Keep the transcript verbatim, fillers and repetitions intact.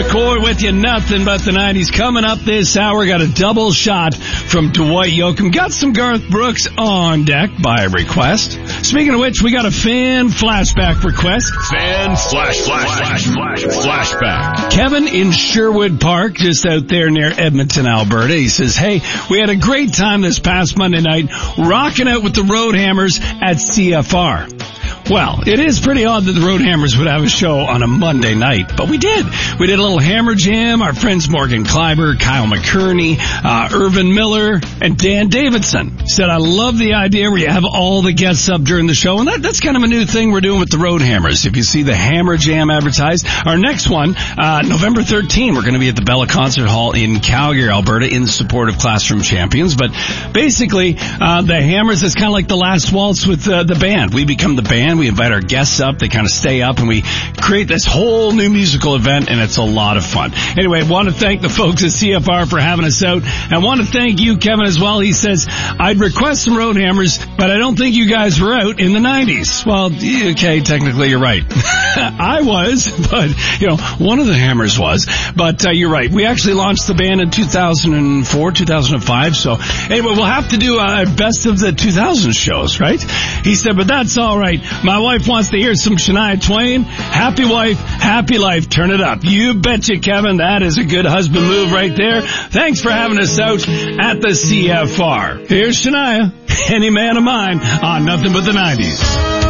McCoy with you. Nothing but the nineties. Coming up this hour, got a double shot from Dwight Yoakam. Got some Garth Brooks on deck by request. Speaking of which, we got a fan flashback request. Fan flash, flash, flash, flash, flashback. Kevin in Sherwood Park, just out there near Edmonton, Alberta. He says, hey, we had a great time this past Monday night rocking out with the Roadhammers at C F R. Well, it is pretty odd that the Roadhammers would have a show on a Monday night, but we did. We did a little Hammer Jam. Our friends Morgan Kleiber, Kyle McCurney, uh, Irvin Miller, and Dan Davidson said, I love the idea where you have all the guests up during the show, and that, that's kind of a new thing we're doing with the Roadhammers. If you see the Hammer Jam advertised, our next one, uh, November thirteenth, we're going to be at the Bella Concert Hall in Calgary, Alberta, in support of Classroom Champions. But basically, uh, the Hammers is kind of like the last waltz with uh, the band. We become the band. We invite our guests up. They kind of stay up, and we create this whole new musical event, and it's a lot of fun. Anyway, I want to thank the folks at C F R for having us out. I want to thank you, Kevin, as well. He says, I'd request some Roadhammers, but I don't think you guys were out in the nineties. Well, okay, technically you're right. I was, but, you know, one of the Hammers was. But uh, you're right. We actually launched the band in two thousand four, two thousand five. So, anyway, we'll have to do a best of the two thousand shows, right? He said, but that's all right. My wife wants to hear some Shania Twain. Happy wife, happy life. Turn it up. You betcha, Kevin. That is a good husband move right there. Thanks for having us out at the C F R. Here's Shania, Any Man of Mine, on Nothing But the nineties.